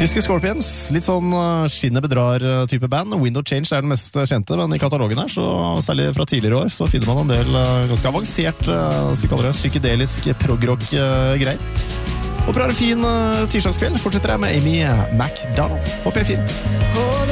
Tyske Scorpions, litt sånn skinnet bedrar type band. Window Change er den mest kjente, men i katalogen her, så særlig fra tidligere år, så finner man en del ganske avansert, så vi kaller det psykedelisk prog-rock-greier. Håper du har en fin tirsdagskveld. Fortsetter jeg med Amy McDonald. Håper jeg er fin.